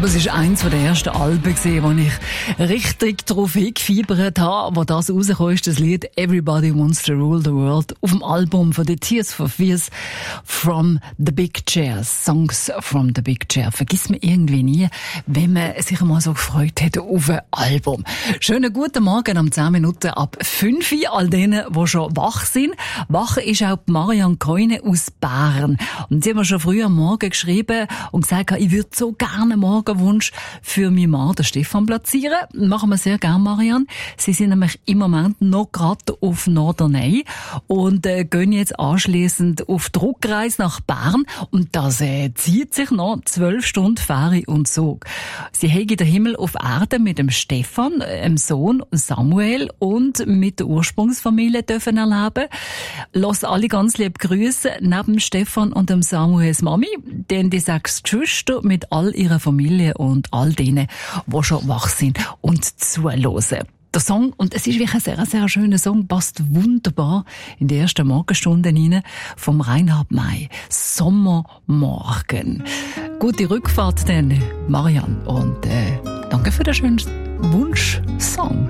Aber es war eines der ersten Alben, wo ich richtig darauf hingefiebert habe, wo das rausgekommen ist, das Lied «Everybody Wants to Rule the World» auf dem Album von The Tears for Fears «From the Big Chair», «Songs from the Big Chair». Vergisst man irgendwie nie, wenn man sich mal so gefreut hat auf ein Album. Schönen guten Morgen am 10 Minuten ab 5 Uhr, all denen, die schon wach sind. Wach ist auch Marianne Keune aus Bern. Und sie hat mir schon früh am Morgen geschrieben und gesagt, ich würde so gerne Morgenwunsch für meinen Mann, den Stefan, platzieren. Machen wir sehr gerne, Marianne. Sie sind nämlich im Moment noch gerade auf Norderney und gehen jetzt anschliessend auf die Rückreise nach Bern. Und das zieht sich noch 12 Stunden Fähre und Zug. Sie haben den Himmel auf Erden mit dem Stefan, dem Sohn Samuel und mit der Ursprungsfamilie dürfen erleben. Lass alle ganz lieb grüßen, neben Stefan und dem Samuels Mami, denn die 6 Geschwister mit all ihrer Familie und all denen, die schon wach sind und zuhören. Der Song, und es ist wirklich ein sehr, sehr schöner Song, passt wunderbar in die ersten Morgenstunden rein, vom Reinhard May. Sommermorgen. Gute Rückfahrt dann, Marianne, und danke für den schönen Wunschsong.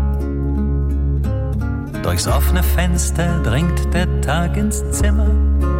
Durchs offene Fenster dringt der Tag ins Zimmer.